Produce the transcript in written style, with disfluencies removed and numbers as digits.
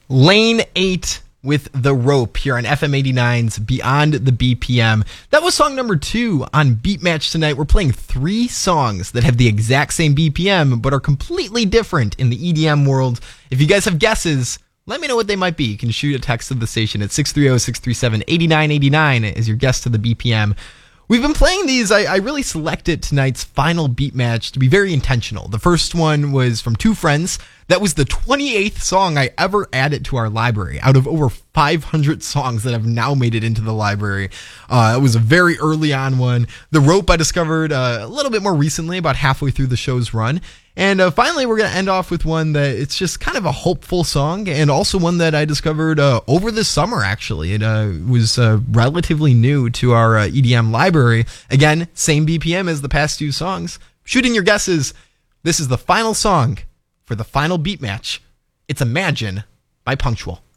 Lane 8 with The Rope here on FM 89's Beyond the BPM. That was song number 2 on Beat Match tonight. We're playing 3 songs that have the exact same BPM but are completely different in the EDM world. If you guys have guesses, let me know what they might be. You can shoot a text to the station at 630-637-8989 as your guess to the BPM. We've been playing these. I really selected tonight's final beat match to be very intentional. The first one was from 2 friends. That was the 28th song I ever added to our library out of over 500 songs that have now made it into the library. It was a very early on one. The Rope I discovered a little bit more recently, about halfway through the show's run. And finally, we're going to end off with one that it's just kind of a hopeful song, and also one that I discovered over the summer, actually. It was relatively new to our EDM library. Again, same BPM as the past 2 songs. Shoot in your guesses. This is the final song for the final beat match. It's Imagine by Punctual.